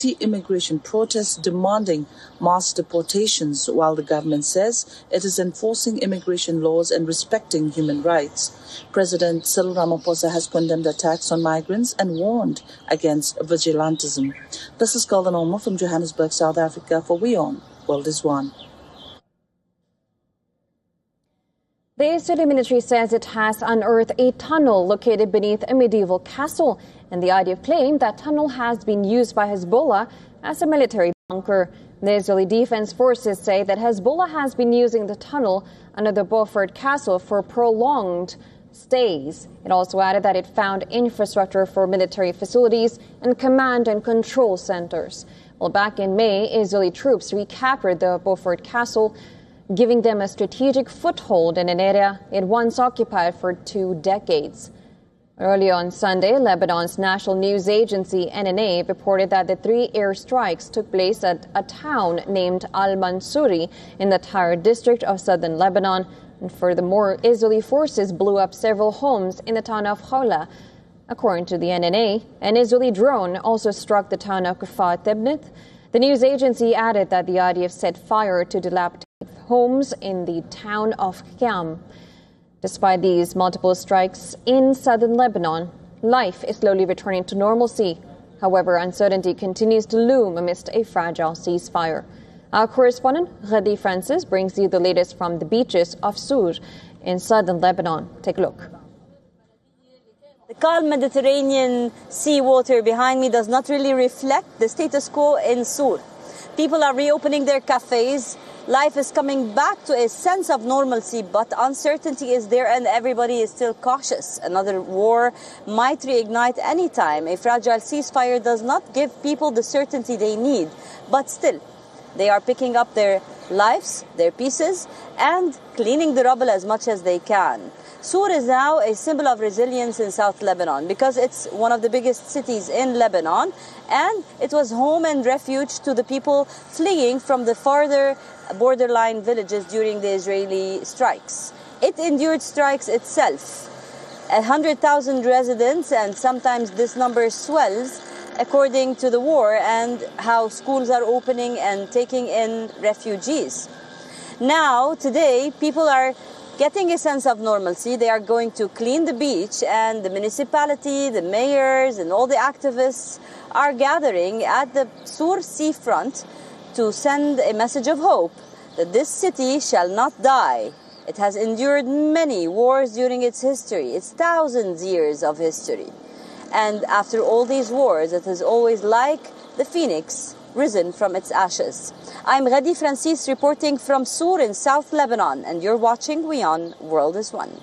anti-immigration protests demanding mass deportations, while the government says it is enforcing immigration laws and respecting human rights. President Cyril Ramaphosa has condemned attacks on migrants and warned against vigilantism. This is Golden Olmo from Johannesburg, South Africa for WION, World is One. The Israeli military says it has unearthed a tunnel located beneath a medieval castle, and the IDF claimed that tunnel has been used by Hezbollah as a military bunker. The Israeli Defense Forces say that Hezbollah has been using the tunnel under the Beaufort Castle for prolonged stays. It also added that it found infrastructure for military facilities and command and control centers. Well, back in May, Israeli troops recaptured the Beaufort Castle, giving them a strategic foothold in an area it once occupied for 2 decades. Early on Sunday, Lebanon's national news agency NNA reported that the 3 airstrikes took place at a town named Al-Mansouri in the Tyre district of southern Lebanon. And furthermore, Israeli forces blew up several homes in the town of Hawla. According to the NNA, an Israeli drone also struck the town of Kfar Tebnith. The news agency added that the IDF set fire to dilapidated homes in the town of Khiam. Despite these multiple strikes in southern Lebanon, life is slowly returning to normalcy. However, uncertainty continues to loom amidst a fragile ceasefire. Our correspondent, Ghadi Francis, brings you the latest from the beaches of Sur in southern Lebanon. Take a look. The calm Mediterranean sea water behind me does not really reflect the status quo in Sur. People are reopening their cafes. Life is coming back to a sense of normalcy, but uncertainty is there and everybody is still cautious. Another war might reignite any time. A fragile ceasefire does not give people the certainty they need, but still, they are picking up their lives, their pieces, and cleaning the rubble as much as they can. Sur is now a symbol of resilience in South Lebanon because it's one of the biggest cities in Lebanon, and it was home and refuge to the people fleeing from the farther borderline villages during the Israeli strikes. It endured strikes itself. 100,000 residents, and sometimes this number swells according to the war and how schools are opening and taking in refugees. Now, today, people are getting a sense of normalcy. They are going to clean the beach, and the municipality, the mayors, and all the activists are gathering at the Sur seafront to send a message of hope that this city shall not die. It has endured many wars during its history, its thousands years of history. And after all these wars, it is always like the phoenix risen from its ashes. I'm Ghadi Francis reporting from Sur in South Lebanon, and you're watching WION, World is One.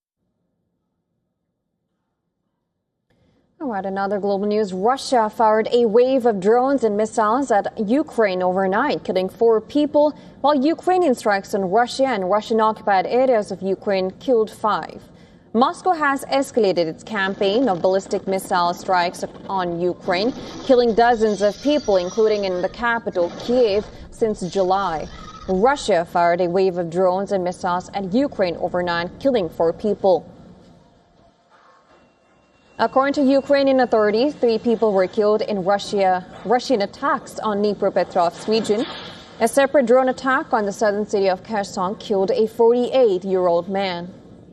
All right, another global news. Russia fired a wave of drones and missiles at Ukraine overnight, killing 4 people, while Ukrainian strikes on Russia and Russian-occupied areas of Ukraine killed 5. Moscow has escalated its campaign of ballistic missile strikes on Ukraine, killing dozens of people, including in the capital, Kyiv, since July. Russia fired a wave of drones and missiles at Ukraine overnight, killing 4 people. According to Ukrainian authorities, 3 people were killed in Russian attacks on Dnipropetrovsk region. A separate drone attack on the southern city of Kherson killed a 48-year-old man.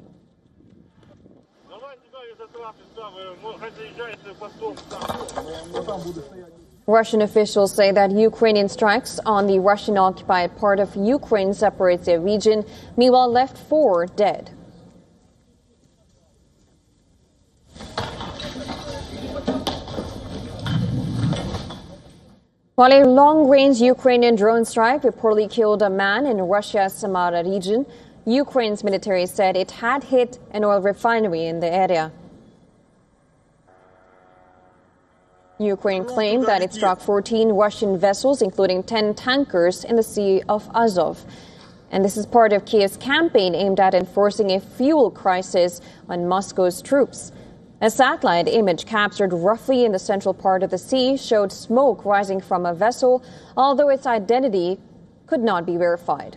Russian officials say that Ukrainian strikes on the Russian-occupied part of Ukraine separates their region, meanwhile left 4 dead. While a long-range Ukrainian drone strike reportedly killed a man in Russia's Samara region, Ukraine's military said it had hit an oil refinery in the area. Ukraine claimed that it struck 14 Russian vessels, including 10 tankers, in the Sea of Azov. And this is part of Kiev's campaign aimed at enforcing a fuel crisis on Moscow's troops. A satellite image captured roughly in the central part of the sea showed smoke rising from a vessel, although its identity could not be verified.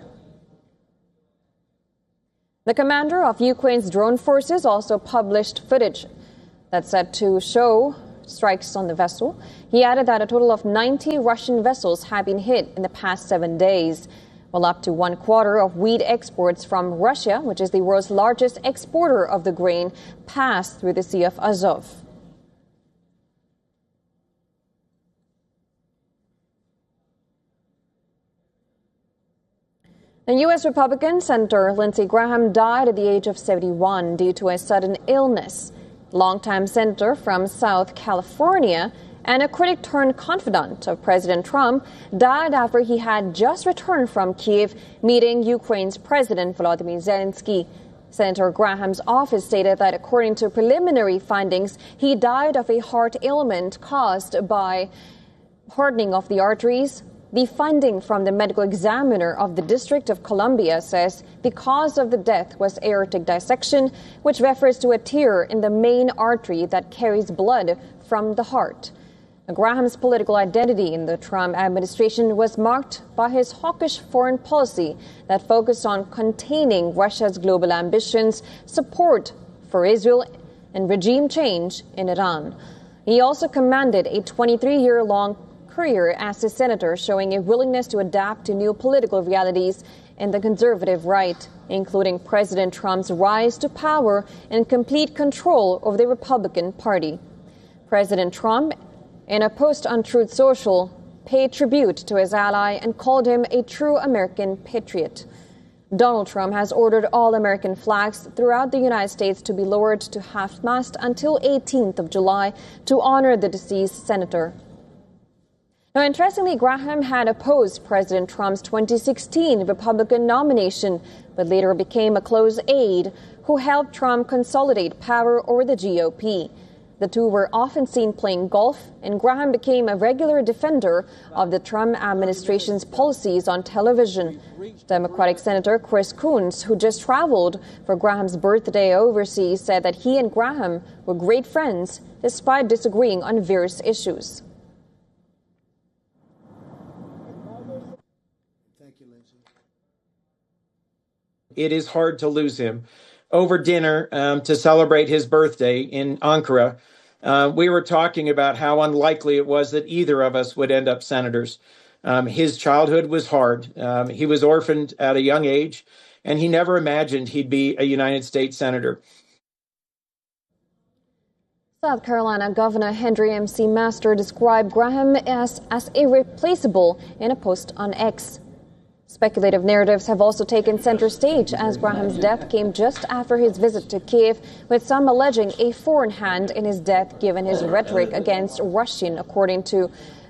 The commander of Ukraine's drone forces also published footage that's said to show strikes on the vessel. He added that a total of 90 Russian vessels have been hit in the past 7 days, while up to 1/4 of wheat exports from Russia, which is the world's largest exporter of the grain, passed through the Sea of Azov. The U.S. Republican Senator Lindsey Graham died at the age of 71 due to a sudden illness. Longtime senator from South California and a critic turned confidant of President Trump died after he had just returned from Kyiv meeting Ukraine's President Volodymyr Zelensky. Senator Graham's office stated that according to preliminary findings, he died of a heart ailment caused by hardening of the arteries. The finding from the medical examiner of the District of Columbia says the cause of the death was aortic dissection, which refers to a tear in the main artery that carries blood from the heart. Graham's political identity in the Trump administration was marked by his hawkish foreign policy that focused on containing Russia's global ambitions, support for Israel, and regime change in Iran. He also commanded a 23-year-long career as a senator, showing a willingness to adapt to new political realities in the conservative right, including President Trump's rise to power and complete control over the Republican Party. President Trump, in a post on Truth Social, paid tribute to his ally and called him a true American patriot. Donald Trump has ordered all American flags throughout the United States to be lowered to half-mast until 18th of July to honor the deceased senator. Now, interestingly, Graham had opposed President Trump's 2016 Republican nomination, but later became a close aide who helped Trump consolidate power over the GOP. The two were often seen playing golf, and Graham became a regular defender of the Trump administration's policies on television. Democratic Senator Chris Coons, who just traveled for Graham's birthday overseas, said that he and Graham were great friends despite disagreeing on various issues. It is hard to lose him. Over dinner to celebrate his birthday in Ankara, we were talking about how unlikely it was that either of us would end up senators. His childhood was hard. He was orphaned at a young age, and he never imagined he'd be a United States senator. South Carolina Governor Henry M.C. Master described Graham as irreplaceable in a post on X. Speculative narratives have also taken center stage as Graham's death came just after his visit to Kyiv, with some alleging a foreign hand in his death given his rhetoric against Russia, according to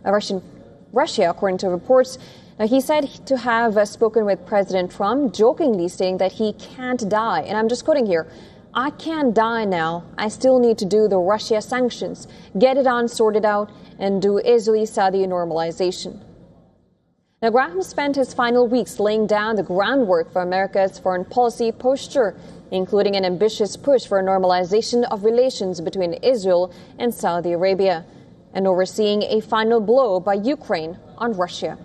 reports. Now, he said to have spoken with President Trump, jokingly saying that he can't die. And I'm just quoting here, "I can't die now. I still need to do the Russia sanctions, get it on, sort it out, and do Israeli-Saudi normalization." Now, Graham spent his final weeks laying down the groundwork for America's foreign policy posture, including an ambitious push for a normalization of relations between Israel and Saudi Arabia, and overseeing a final blow by Ukraine on Russia.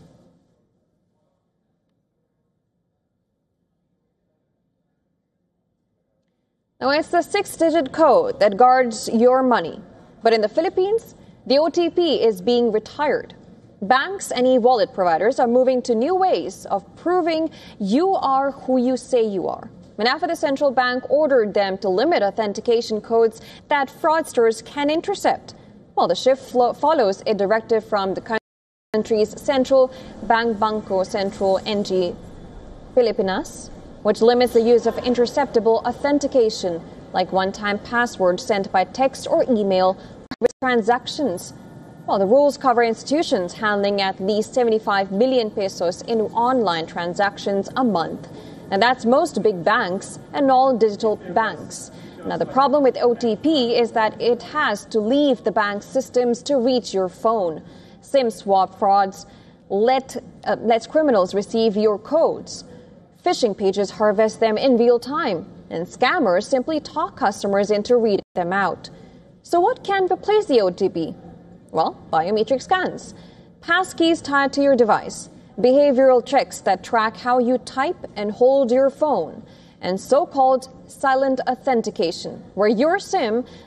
Now, it's the 6-digit code that guards your money. But in the Philippines, the OTP is being retired. Banks and e-wallet providers are moving to new ways of proving you are who you say you are. And after the central bank ordered them to limit authentication codes that fraudsters can intercept. Well, the shift follows a directive from the country's central bank, Bangko Sentral NG Pilipinas, which limits the use of interceptable authentication, like one-time passwords sent by text or email with transactions. Well, the rules cover institutions handling at least 75 million pesos in online transactions a month. And that's most big banks and all digital banks. Now, the problem with OTP is that it has to leave the bank systems to reach your phone. SIM swap frauds lets criminals receive your codes. Phishing pages harvest them in real time, and scammers simply talk customers into reading them out. So what can replace the OTP? Well, biometric scans, passkeys tied to your device, behavioral checks that track how you type and hold your phone, and so-called silent authentication, where your SIM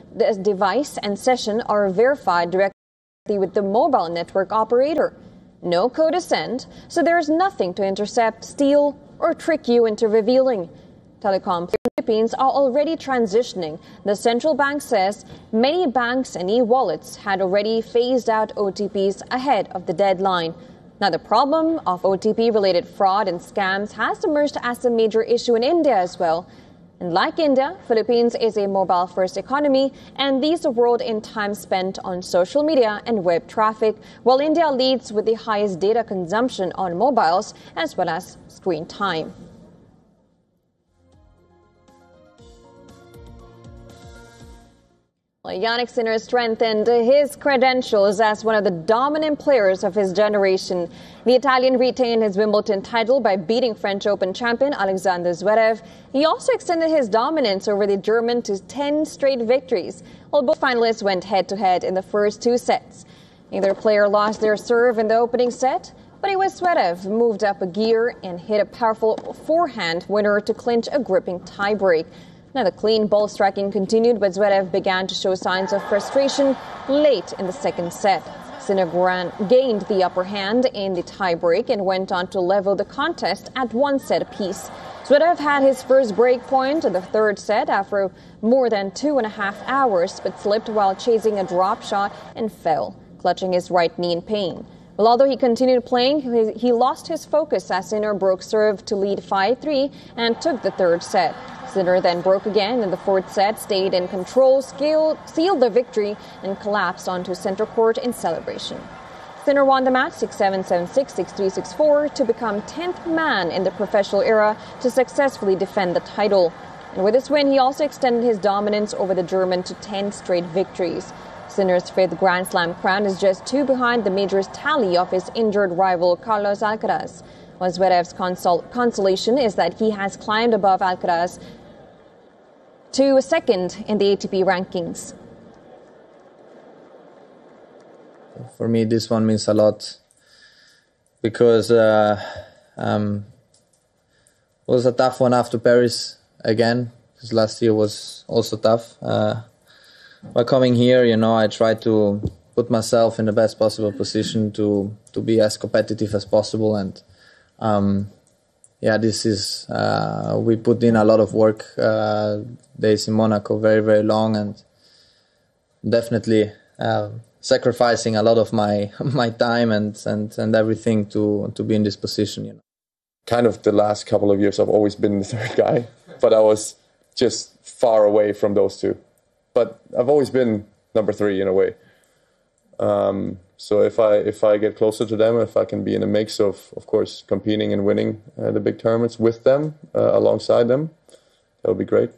device and session are verified directly with the mobile network operator. No code is sent, so there is nothing to intercept, steal, or trick you into revealing. Telecom Philippines are already transitioning. The central bank says many banks and e-wallets had already phased out OTPs ahead of the deadline. Now, the problem of OTP-related fraud and scams has emerged as a major issue in India as well. And like India, Philippines is a mobile-first economy and leads the world in time spent on social media and web traffic, while India leads with the highest data consumption on mobiles as well as screen time. Jannik Sinner strengthened his credentials as one of the dominant players of his generation. The Italian retained his Wimbledon title by beating French Open champion Alexander Zverev. He also extended his dominance over the German to 10 straight victories, while both finalists went head-to-head in the first two sets. Neither player lost their serve in the opening set, but it was Zverev who moved up a gear and hit a powerful forehand winner to clinch a gripping tiebreak. Now, the clean ball striking continued, but Zverev began to show signs of frustration late in the second set. Sinner gained the upper hand in the tiebreak and went on to level the contest at 1 set apiece. Zverev had his first break point in the third set after more than 2.5 hours, but slipped while chasing a drop shot and fell, clutching his right knee in pain. Well, although he continued playing, he lost his focus as Sinner broke serve to lead 5-3 and took the third set. Sinner then broke again in the fourth set, stayed in control, sealed the victory, and collapsed onto center court in celebration. Sinner won the match 6-7, 7-6, 6-3, 6-4 to become 10th man in the professional era to successfully defend the title. And with this win, he also extended his dominance over the German to 10 straight victories. Sinner's fifth Grand Slam crown is just 2 behind the major's tally of his injured rival Carlos Alcaraz. While Zverev's consolation is that he has climbed above Alcaraz to second in the ATP rankings. For me, this one means a lot because it was a tough one after Paris again, because last year was also tough. By coming here, I try to put myself in the best possible position to be as competitive as possible. And this is, we put in a lot of work, days in Monaco, very, very long, and definitely sacrificing a lot of my time and everything to be in this position. Kind of the last couple of years I've always been the third guy, but I was just far away from those two. But I've always been number 3 in a way. So if I get closer to them, if I can be in a mix of course, competing and winning the big tournaments with them, alongside them, that would be great.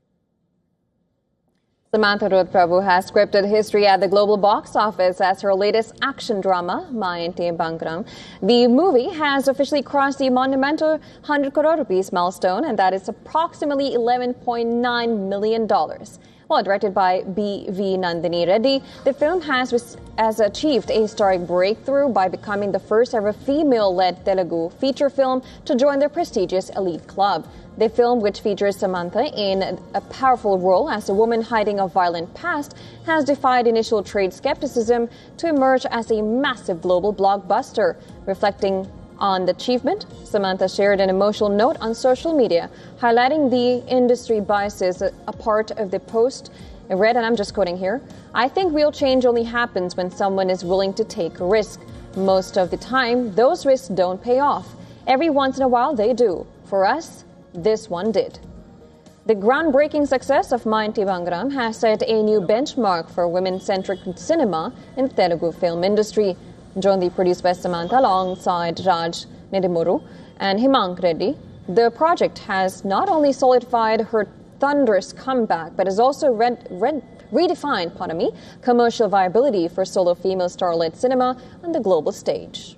Samantha Ruth Prabhu has scripted history at the global box office as her latest action drama, Mainte Bhangaram. The movie has officially crossed the monumental 100 crore rupees milestone, and that is approximately $11.9 million. Well, directed by B.V. Nandini Reddy, the film has achieved a historic breakthrough by becoming the first ever female-led Telugu feature film to join the prestigious elite club. The film, which features Samantha in a powerful role as a woman hiding a violent past, has defied initial trade skepticism to emerge as a massive global blockbuster. Reflecting on the achievement, Samantha shared an emotional note on social media, highlighting the industry biases a part of the post. I read, and I'm just quoting here, "I think real change only happens when someone is willing to take a risk. Most of the time, those risks don't pay off. Every once in a while, they do. For us, this one did." The groundbreaking success of Mainte Bhangaram has set a new benchmark for women-centric cinema in the Telugu film industry. Jointly produced by Samantha alongside Raj Nedimuru and Himank Reddy, the project has not only solidified her thunderous comeback, but has also redefined commercial viability for solo female star-led cinema on the global stage.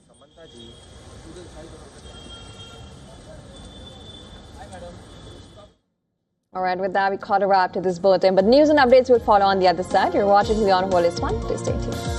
All right, with that, we call a wrap to this bulletin. But news and updates will follow on the other side. You're watching Beyond World is Fun. Please stay tuned.